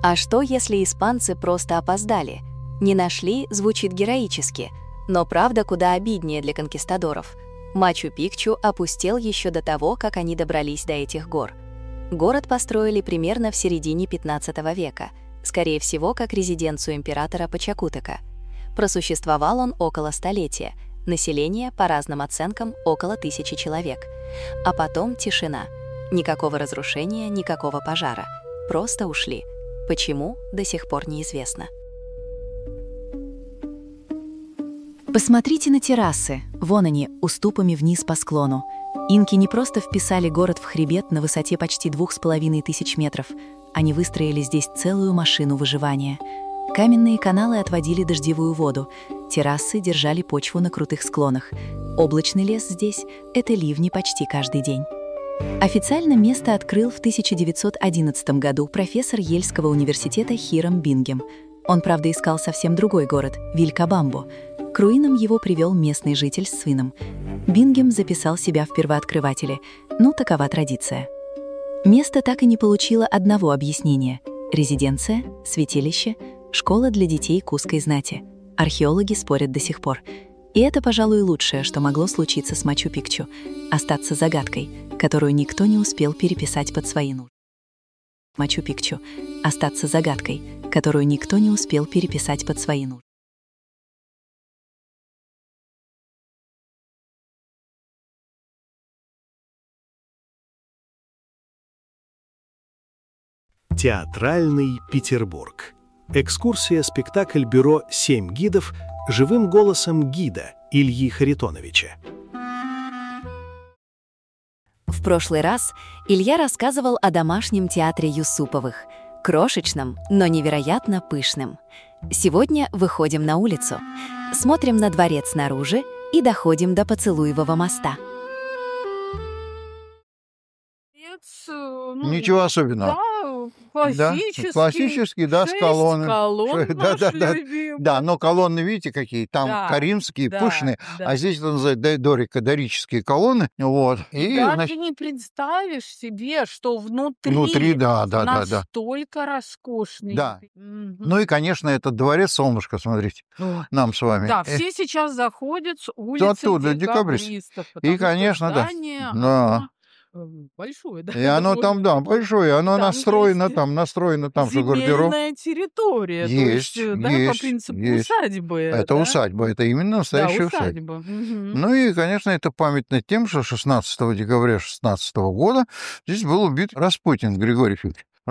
А что, если испанцы просто опоздали? Не нашли звучит героически, но правда куда обиднее для конкистадоров. Мачу-Пикчу опустел еще до того, как они добрались до этих гор. Город построили примерно в середине 15 века, скорее всего, как резиденцию императора Пачакутека. Просуществовал он около столетия, население, по разным оценкам, около 1000 человек. А потом тишина. Никакого разрушения, никакого пожара. Просто ушли. Почему, до сих пор неизвестно. Посмотрите на террасы. Вон они, уступами вниз по склону. Инки не просто вписали город в хребет на высоте почти 2500 метров. Они выстроили здесь целую машину выживания. Каменные каналы отводили дождевую воду. Террасы держали почву на крутых склонах. Облачный лес здесь — это ливни почти каждый день. Официально место открыл в 1911 году профессор Ельского университета Хирам Бингем. Он, правда, искал совсем другой город — Вилькабамбу. К руинам его привел местный житель с сыном. Бингем записал себя в первооткрыватели. Ну, такова традиция. Место так и не получило одного объяснения. Резиденция, святилище, школа для детей кусской знати. Археологи спорят до сих пор. И это, пожалуй, лучшее, что могло случиться с Мачу-Пикчу — остаться загадкой, которую никто не успел переписать под свои нужды. Мачу-Пикчу — остаться загадкой, которую никто не успел переписать под свои нужды. Театральный Петербург. Экскурсия-спектакль бюро «7 гидов» живым голосом гида Ильи Харитоновича. В прошлый раз Илья рассказывал о домашнем театре Юсуповых, крошечном, но невероятно пышным. Сегодня выходим на улицу, смотрим на дворец снаружи и доходим до Поцелуевого моста. Ничего особенного. Классический, да, с колоннами. Да, но колонны, видите, какие? Там коринфские, пышные, а здесь это называют дорические колонны. Вот. И, ты не представишь себе, что внутри настолько роскошный. Да. Ну и, конечно, этот дворец Солнышко, смотрите, нам с вами. Да, все сейчас заходят с улицы оттуда, декабристов. И, конечно, да. Большое, да. И оно там, да, большое, оно настроено там, что гардероб. Земельная территория. Есть, по принципу усадьбы. Это усадьба, это именно настоящая усадьба. Ну и, конечно, это памятно тем, что 16 декабря 16 года здесь был убит Распутин Григорий Федорович.